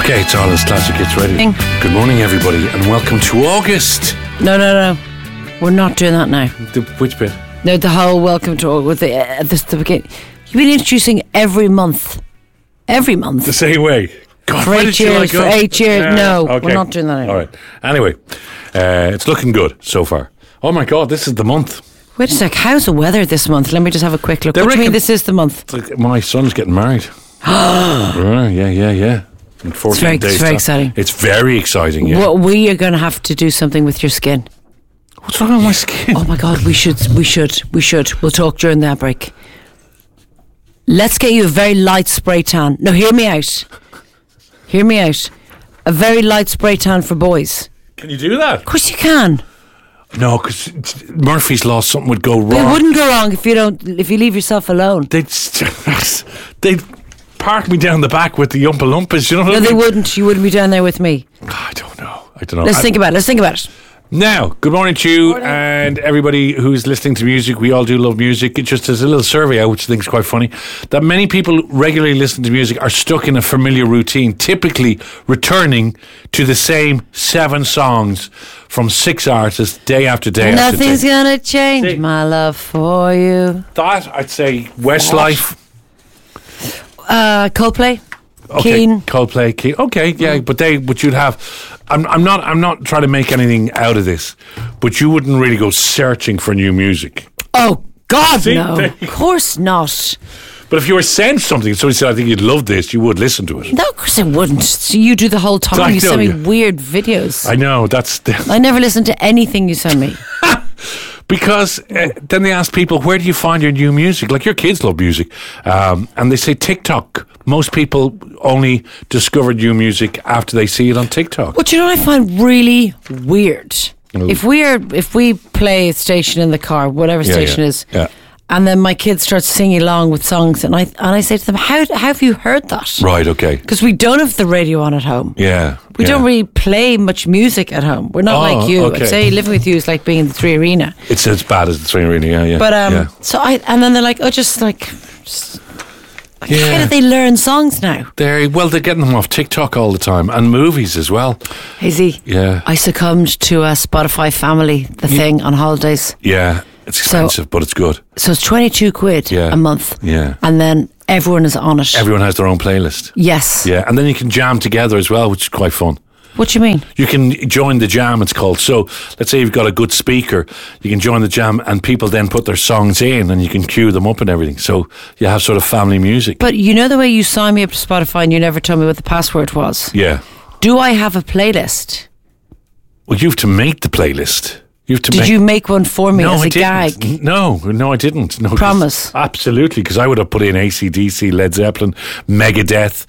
Okay, it's Ireland's Classic Hits Radio. Good morning, everybody, and welcome to August. No. We're not doing that now. Which bit? No, the whole welcome to August. The beginning. You've been introducing every month. Every month. The same way. God, for 8 years. For 8 years. Yeah, no, okay. we're not doing that anymore. All right. Anyway, it's looking good so far. Oh my God, this is the month. Wait a sec. How's the weather this month? Let me just have a quick look. What do you mean this is the month? My son's getting married. Yeah. In 14 days. It's very exciting. It's very exciting, yeah. Well, we are going to have to do something with your skin. What's wrong with my skin? Oh my God, we should. We'll talk during the break. Let's get you a very light spray tan. No, hear me out. A very light spray tan for boys. Can you do that? Of course you can. No, because Murphy's Law, something would go wrong. It wouldn't go wrong if you leave yourself alone. They'd park me down the back with the Oompa Loompas, you know what I mean? No, they wouldn't. You wouldn't be down there with me. I don't know. Let's think about it. Now, good morning to you and everybody who's listening to music. We all do love music. It just as a little survey out, which I think is quite funny, that many people regularly listen to music are stuck in a familiar routine, typically returning to the same 7 songs from 6 artists day after day. Nothing's gonna change my love for you. That, I'd say, Westlife. Coldplay. Okay, Keane. Coldplay, Keane. Okay, yeah, but you'd have. I'm not trying to make anything out of this, but you wouldn't really go searching for new music. Oh God, no! Of course not. But if you were sent something, somebody said, "I think you'd love this," you would listen to it. No, of course I wouldn't. So you do the whole time. You send me weird videos. I know I never listen to anything you send me. Because then they ask people, where do you find your new music? Like, your kids love music. And they say TikTok. Most people only discover new music after they see it on TikTok. But you know what I find really weird? If we play a station in the car, whatever station is, and then my kids start singing along with songs, and I say to them, how have you heard that? Right, okay. Because we don't have the radio on at home. Yeah. We don't really play much music at home. We're not like you. Okay. I'd say living with you is like being in the Three Arena. It's as bad as the Three Arena, yeah. But and then they're like, how do they learn songs now? They're getting them off TikTok all the time, and movies as well. Hazy. Yeah. I succumbed to a Spotify Family, thing on holidays. Yeah. It's expensive, but it's good. So it's 22 quid a month. Yeah. And then everyone is on it. Everyone has their own playlist. Yes. Yeah. And then you can jam together as well, which is quite fun. What do you mean? You can join the jam, it's called. So let's say you've got a good speaker, you can join the jam and people then put their songs in and you can queue them up and everything. So you have sort of family music. But you know the way you signed me up to Spotify and you never told me what the password was? Yeah. Do I have a playlist? Well, you have to make the playlist. Did you make one for me as a gag? No, I didn't. No, promise? Absolutely, because I would have put in AC/DC, Led Zeppelin, Megadeth,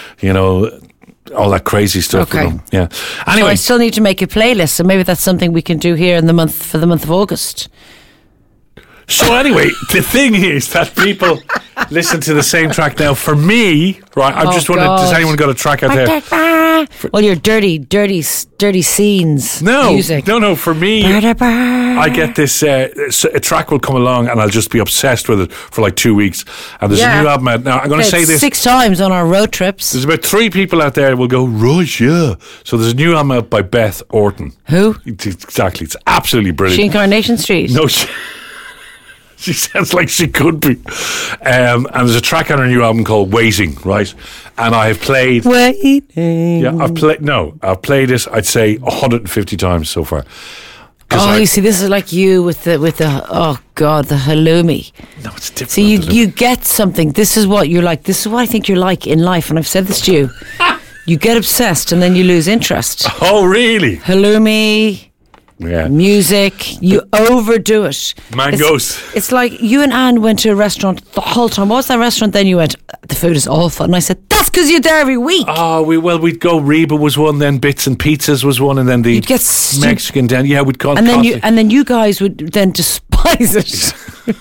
all that crazy stuff. Okay. Yeah. Anyway, so I still need to make a playlist, so maybe that's something we can do here for the month of August. So anyway, the thing is that people listen to the same track now. For me, right, I'm just wondering, does anyone got a track out there? Well, your dirty scenes music. No, for me, I get this, a track will come along and I'll just be obsessed with it for like 2 weeks. And there's a new album out. Now, I'm going to say this 6 times on our road trips. There's about 3 people out there who will go, right, yeah. So there's a new album out by Beth Orton. Who? Exactly. It's absolutely brilliant. She in Coronation Street? No, she sounds like she could be. And there's a track on her new album called Waiting, right? And I have played... Waiting. Yeah, I've played it, I'd say, 150 times so far. You see, this is like you with the oh God, the halloumi. No, it's different. So you get something. This is what you're like. This is what I think you're like in life. And I've said this to you. You get obsessed and then you lose interest. Oh, really? Halloumi. Yeah. Music, you overdo it. Mangoes. It's like you and Anne went to a restaurant the whole time. What was that restaurant? Then you went, the food is awful. And I said, that's because you're there every week. Oh, we'd go. Reba was one, then Bits and Pizzas was one, and then the Mexican den. Yeah, we'd call. And then you guys would then despise it.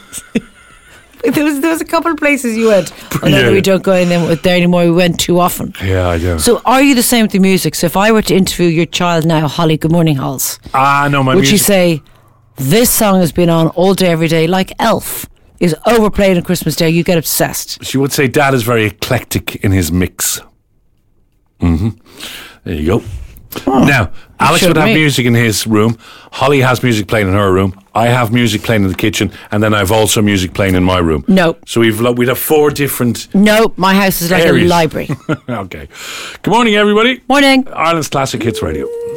There was a couple of places you went. Oh, no, we don't go in there anymore. We went too often. Yeah, I do. So are you the same with the music? So if I were to interview your child now, Holly, good morning, Halls. No, my would you say, this song has been on all day, every day, like Elf is overplayed on Christmas Day, you get obsessed? She would say Dad is very eclectic in his mix. Mm-hmm. There you go. Now, Alex would have music in his room. Holly has music playing in her room. I have music playing in the kitchen, and then I've also music playing in my room. No. So we'd have 4 different. No, my house is like areas. a library. Okay. Good morning, everybody. Morning. Ireland's Classic Hits Radio.